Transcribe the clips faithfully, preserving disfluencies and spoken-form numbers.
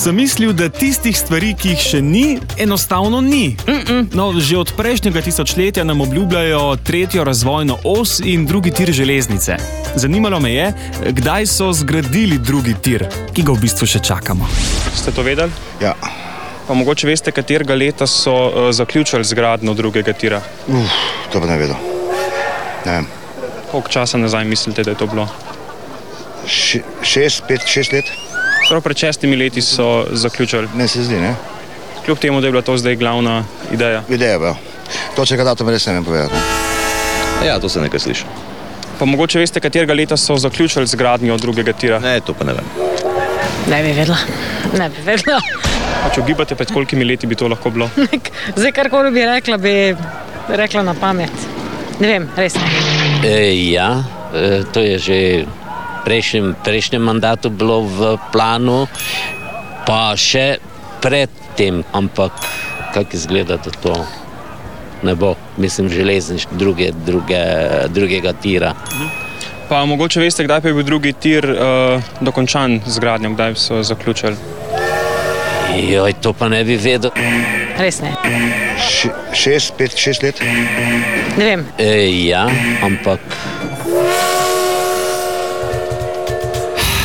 sem mislil, da tistih stvari, ki jih še ni, enostavno ni. No, že od prejšnjega tisočletja nam obljubljajo tretjo razvojno os in drugi tir železnice. Zanimalo me je, kdaj so zgradili drugi tir, ki ga v bistvu še čakamo. Ste to vedeli? Ja. Pa mogoče veste, katerega leta so uh, zaključili zgradnjo drugega tira? Uf, to pa ne vedo. Ne vem. Koliko časa nazaj mislite, da je to bilo? Še, šest, pet, šest let? Prav pred šestimi leti so zaključili. Ne se zdi, ne? Kljub temu, da je bila to zdaj glavna ideja. Ideja, ja. Točnega datuma res ne vem povedati. Ja, to se nekaj sliši. Pa mogoče veste, katerega leta so zaključili zgradnjo drugega tira? Ne, to pa ne vem. Ne bi vedela. Ne bi vedela. A če ugibate, pred kolikimi leti bi to lahko bilo? Zdaj, karkoli bi rekla, bi rekla na pamet. Ne vem, res ne. E, ja, e, to je že prejšnjem, prejšnjem mandatu bilo v planu, pa še pred tem, ampak kako izgleda, da to ne bo, mislim, železniš druge, druge, drugega tira. Pa mogoče veste, kdaj pa je bil drugi tir uh, dokončan z gradnjo, kdaj so zaključili? Joj, to pa ne bi vedel. Res ne. Še, šest, pet, šest let? Ne vem. E, ja, ampak...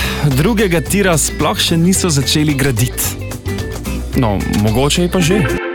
Drugega tira sploh še niso začeli graditi. No, mogoče je pa že.